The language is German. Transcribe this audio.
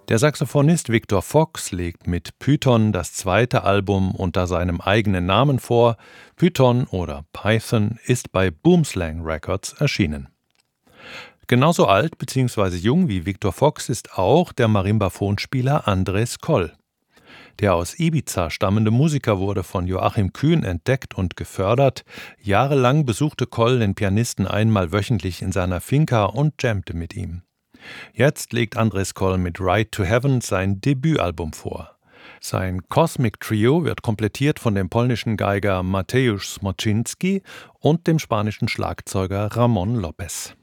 Der Saxophonist Victor Fox legt mit Python das zweite Album unter seinem eigenen Namen vor. Python oder Python ist bei Boomslang Records erschienen. Genauso alt bzw. jung wie Victor Fox ist auch der Marimbaphonspieler Andres Coll. Der aus Ibiza stammende Musiker wurde von Joachim Kühn entdeckt und gefördert. Jahrelang besuchte Coll den Pianisten einmal wöchentlich in seiner Finca und jammte mit ihm. Jetzt legt Andres Coll mit Ride to Heaven sein Debütalbum vor. Sein Cosmic Trio wird komplettiert von dem polnischen Geiger Mateusz Smoczynski und dem spanischen Schlagzeuger Ramon Lopez.